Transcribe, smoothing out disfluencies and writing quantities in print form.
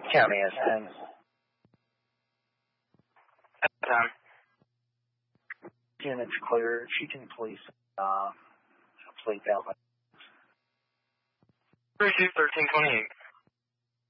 County S10. Time. Unit's clear. She can please plate out. 32-1328.